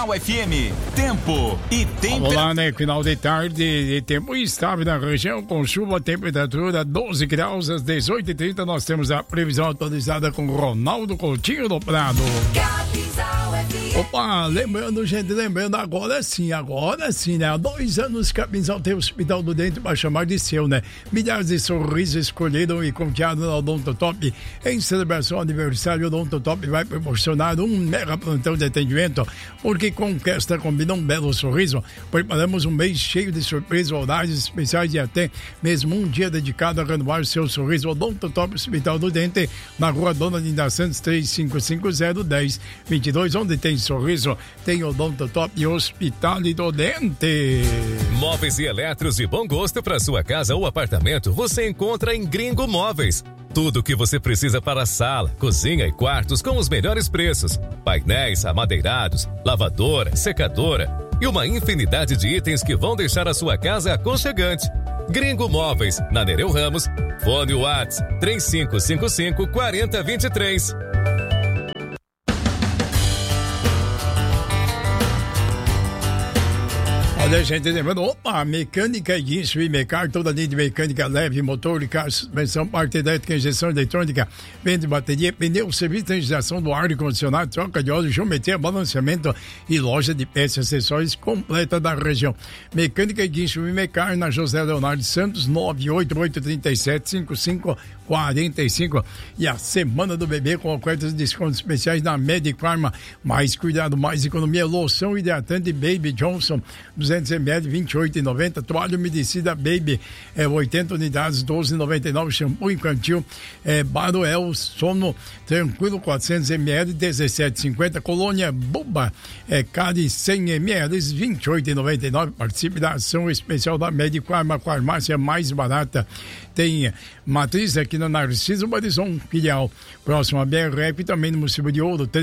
FM, tempo e temperatura. Vamos lá, né? Final de tarde, tempo estável na região, com chuva, temperatura 12 graus, às 18h30. Nós temos a previsão atualizada com Ronaldo Coutinho do Prado. Opa, lembrando, agora sim, né? Há 2 anos que a Capinzal tem o Hospital do Dente para chamar de seu, né? Milhares de sorrisos escolhidos e confiados na Odontotop. Em celebração ao aniversário, o Odontotop vai proporcionar um mega plantão de atendimento, porque com esta combina um belo sorriso. Preparamos um mês cheio de surpresas, horários especiais e até mesmo um dia dedicado a renovar seu sorriso. Odontotop Hospital do Dente, na rua Dona Linda Santos, 3550-1022, onde tem sorriso, tem Odontotop e Hospital do Dente. Móveis e eletros de bom gosto para sua casa ou apartamento você encontra em Gringo Móveis. Tudo o que você precisa para a sala, cozinha e quartos com os melhores preços. Painéis, amadeirados, lavadora, secadora e uma infinidade de itens que vão deixar a sua casa aconchegante. Gringo Móveis, na Nereu Ramos, fone WhatsApp 3555-4023. Olha, gente, lembrando, mecânica e guincho e mecar, toda linha de mecânica leve, motor, carro, suspensão, parte elétrica, injeção eletrônica, vende bateria, pneu, serviço de higienização do ar e condicionado, troca de óleo, geometria, balanceamento e loja de peças e acessórios completa da região. Mecânica e guincho e mecar, na José Leonardo Santos, 988375545. E a semana do bebê com ofertas de descontos especiais na Medifarma. Mais cuidado, mais economia, loção hidratante Baby Johnson, 200ml, 28,90. Toalha umedecida Baby, 80 unidades, 12,99. Shampoo infantil Baroel Sono Tranquilo, 400ml, 17,50. Colônia Buba Cari, 100ml, 28,99. Participe da ação especial da Medifarma, a farmácia mais barata. Tem matriz aqui na Narciso Barizon Filial, próximo a BRF, também no município de Ouro,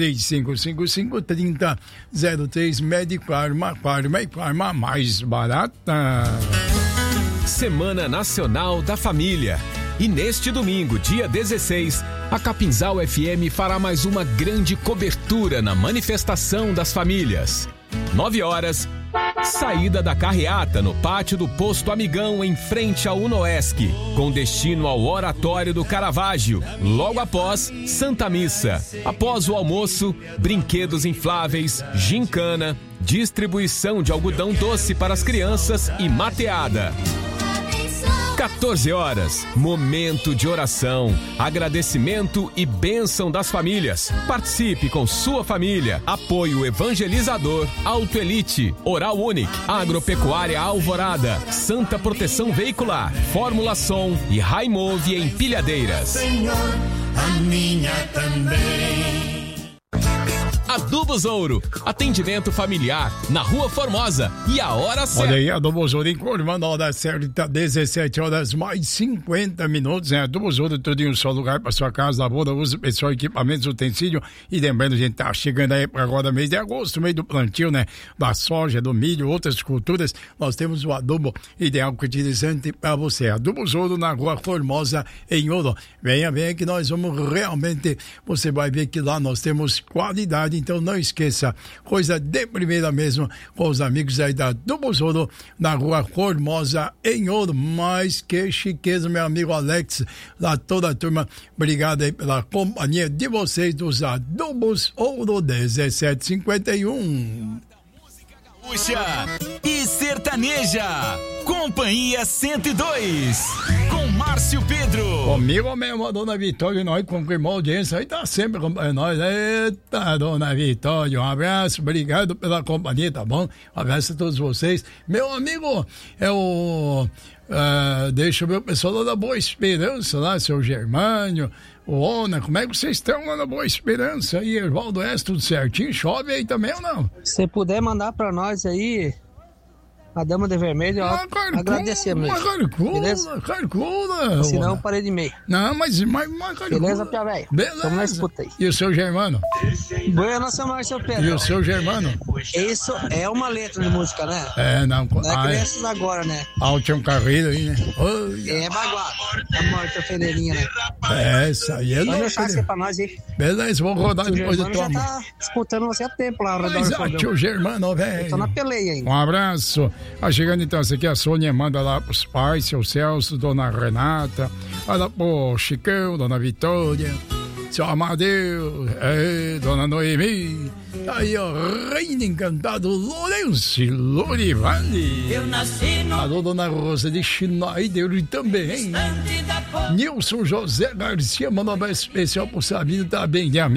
3555-3003. Medifarma, Farma e Farma mais barata. Semana Nacional da Família. E neste domingo, dia 16, a Capinzal FM fará mais uma grande cobertura na manifestação das famílias. 9h, saída da carreata no pátio do Posto Amigão, em frente ao Unoesc, com destino ao Oratório do Caravaggio. Logo após, Santa Missa. Após o almoço, brinquedos infláveis, gincana, distribuição de algodão doce para as crianças e mateada. 14h, momento de oração, agradecimento e bênção das famílias. Participe com sua família. Apoio evangelizador, Autoelite, Oral Unique, Agropecuária Alvorada, Santa Proteção Veicular, Fórmula Som e Raimove Empilhadeiras. Senhor, a minha também. Adubos Ouro, atendimento familiar na Rua Formosa e a hora certa. Olha aí, Adubos Ouro informando a hora certa, 17h mais 50 minutos, né? Adubos Ouro, tudo em um só lugar para sua casa, lavoura, uso pessoal, equipamentos, utensílio. E lembrando, a gente tá chegando aí para agora, mês de agosto, mês do plantio, né? Da soja, do milho, outras culturas. Nós temos o adubo ideal fertilizante para você. Adubos Ouro na Rua Formosa, em Ouro. Venha que nós vamos realmente, você vai ver que lá nós temos qualidade. Então não esqueça, coisa de primeira mesmo, com os amigos aí da Adubos Ouro, na Rua Formosa, em Ouro. Mais que chiqueza, meu amigo Alex, lá toda a turma, obrigado aí pela companhia de vocês dos Adubos Ouro. 17h51. Gaúcha e sertaneja, Companhia 102, com Márcio Pedro. Comigo mesmo, a dona Vitória, nós confirmou a audiência, aí tá sempre acompanhando nós. Eita, dona Vitória, um abraço, obrigado pela companhia, tá bom? Um abraço a todos vocês. Meu amigo, deixa eu ver o pessoal lá da Boa Esperança, lá, seu Germânio, o Ona, como é que vocês estão lá na Boa Esperança? E Ervaldo Oeste, tudo certinho? Chove aí também ou não? Se puder mandar pra nós aí a dama de vermelho, ó, agradecemos. Carcula. Senão eu parei de meio. Não, mas carcula. Beleza, Pia Velho? Beleza. Vamos na escuta aí. E o seu Germano? Boa nossa, Márcio Pedro. E o seu Germano? Isso é uma letra de música, né? Não. Não é crianças agora, né? Tinha um carreiro aí, né? É baguado. A morte fedeirinha, né? Essa aí é louco. Pode deixar isso pra nós aí. Beleza, vou rodar depois do tua mãe. Tá escutando você há tempo lá ao redor do fogão. Tio Germano, velho. Eu tô na peleia ainda. Um abraço. Chegando então, essa aqui a Sônia manda lá pros pais, seu Celso, dona Renata, olha pro Chicão, dona Vitória, seu Amadeu, dona Noemi, aí ó, Reina Encantado, Lourenço e Lorivane. Eu nasci no... Alô, dona Rosa de Schneider também. Nilson José Garcia, manda um abraço especial pro Sabino, tá bem, né?